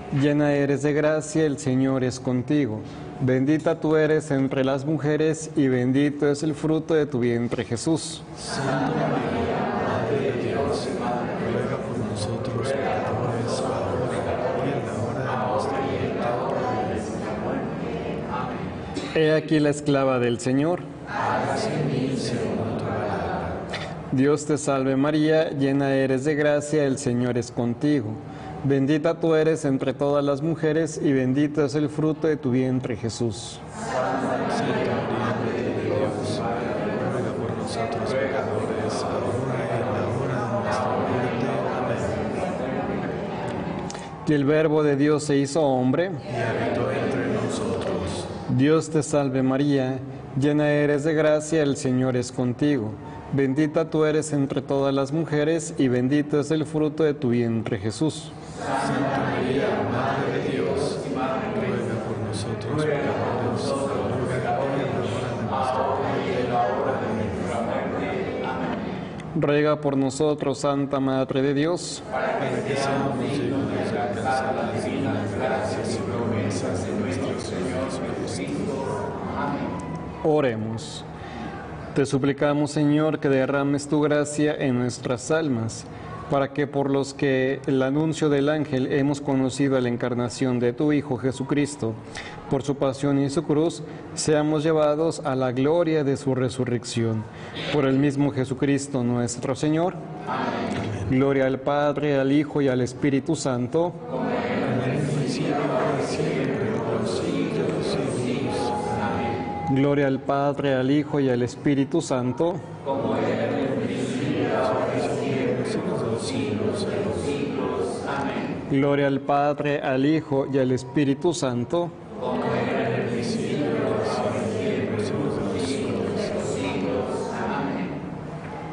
Llena eres de gracia, el Señor es contigo. Bendita tú eres entre las mujeres y bendito es el fruto de tu vientre, Jesús. Santa María, Madre de Dios, ruega por nosotros pecadores, ahora y en la hora de nuestra muerte. He aquí la esclava del Señor. Hágase en mí según tu palabra. Dios te salve María, llena eres de gracia, el Señor es contigo. Bendita tú eres entre todas las mujeres y bendito es el fruto de tu vientre, Jesús. Santa María, Madre de Dios, ruega por nosotros pecadores, ahora y en la hora de nuestra muerte. Amén. Que el Verbo de Dios se hizo hombre. Y habitó entre nosotros. Dios te salve María, llena eres de gracia, el Señor es contigo. Bendita tú eres entre todas las mujeres y bendito es el fruto de tu vientre, Jesús. Santa María, Madre de Dios, ruega por nosotros pecadores, ahora y en la hora de nuestra muerte. Ruega por nosotros, Santa Madre de Dios, Para que seamos dignos de alcanzar las divinas gracias y promesas de nuestro Señor Jesucristo. Amén. oremos. Te suplicamos, Señor, que derrames tu gracia en nuestras almas, para que por los que el anuncio del ángel hemos conocido la encarnación de tu Hijo Jesucristo, por su pasión y su cruz, seamos llevados a la gloria de su resurrección. Por el mismo Jesucristo nuestro Señor. Amén. Gloria al Padre, al Hijo y al Espíritu Santo. Como en el principio, ahora y siempre, por los siglos de los siglos. Amén. Gloria al Padre, al Hijo y al Espíritu Santo. Como era en el principio, ahora y siempre, por los siglos de los siglos. Amén. Gloria al Padre, al Hijo y al Espíritu Santo. Como era